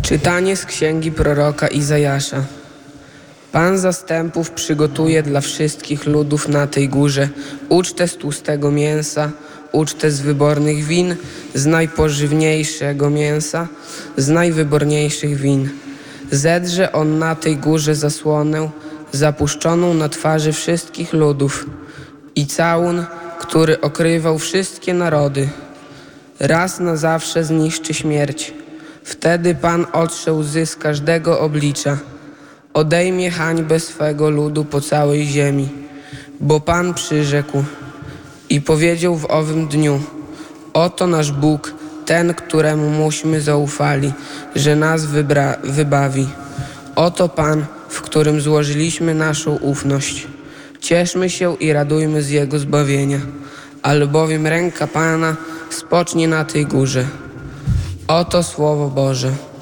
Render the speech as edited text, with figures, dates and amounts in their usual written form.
Czytanie z księgi proroka Izajasza. Pan zastępów przygotuje dla wszystkich ludów na tej górze ucztę z tłustego mięsa, ucztę z wybornych win, z najpożywniejszego mięsa, z najwyborniejszych win. Zedrze on na tej górze zasłonę, zapuszczoną na twarzy wszystkich ludów i całun, który okrywał wszystkie narody. Raz na zawsze zniszczy śmierć. Wtedy Pan otrze łzy z każdego oblicza, odejmie hańbę swego ludu po całej ziemi, bo Pan przyrzekł i powiedział w owym dniu: oto nasz Bóg, ten, któremu myśmy zaufali, że nas wybawi. Oto Pan, w którym złożyliśmy naszą ufność. Cieszmy się i radujmy z Jego zbawienia, albowiem ręka Pana spocznie na tej górze. Oto Słowo Boże.